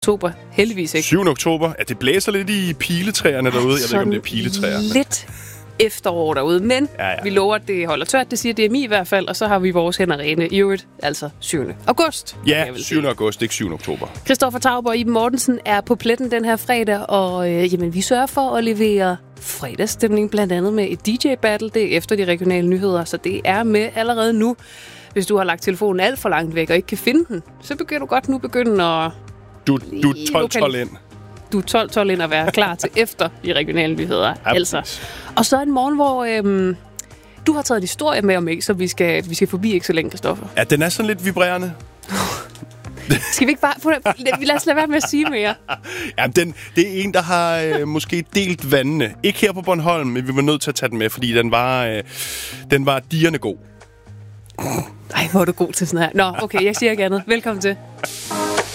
oktober. Heldigvis ikke. 7. oktober. Ja, det blæser lidt i piletræerne derude. Jeg ved ikke, om det er piletræer. Lidt efterår derude, men vi lover, at det holder tørt. Det siger DMI i hvert fald, og så har vi vores hænder rene i øvrigt, altså 7. august. Ja, 7. august, ikke 7. oktober. Christoffer Tauber og Iben Mortensen er på pletten den her fredag, og jamen, vi sørger for at levere fredagsstemning, blandt andet med et DJ-battle. Det er efter de regionale nyheder, så det er med allerede nu. Hvis du har lagt telefonen alt for langt væk og ikke kan finde den, så begynder du godt nu at... Du er 12 ind. Du er 12 ind at være klar til efter de regionale nyheder. Altså. Og så en morgen, hvor du har taget en historie med om ikke, så vi skal forbi ikke så længe, Christoffer. Ja, den er sådan lidt vibrerende. Skal vi ikke bare... Lad os lade være med at sige mere. Ja, det er en, der har måske delt vandene. Ikke her på Bornholm, men vi var nødt til at tage den med, fordi den var dirrende god. Ej, hvor er du god til sådan her. Nå, okay, jeg siger ikke andet. Velkommen til.